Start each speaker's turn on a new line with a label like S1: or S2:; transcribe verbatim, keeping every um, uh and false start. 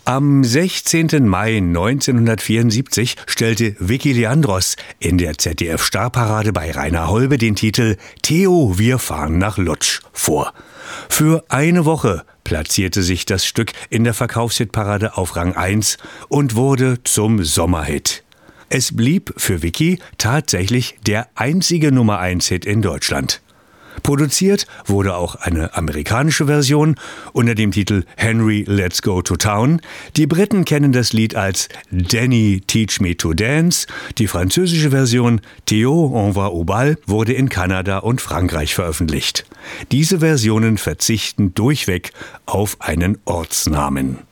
S1: Am sechzehnten Mai neunzehnhundertvierundsiebzig stellte Vicky Leandros in der Z D F-Starparade bei Rainer Holbe den Titel »Theo, wir fahren nach Lutsch« vor. Für eine Woche platzierte sich das Stück in der Verkaufshitparade auf Rang eins und wurde zum Sommerhit. Es blieb für Vicky tatsächlich der einzige Nummer eins Hit in Deutschland. Produziert wurde auch eine amerikanische Version unter dem Titel »Henry, Let's Go to Town«. Die Briten kennen das Lied als »Danny, Teach Me to Dance«. Die französische Version »Theo, on va au bal« wurde in Kanada und Frankreich veröffentlicht. Diese Versionen verzichten durchweg auf einen Ortsnamen.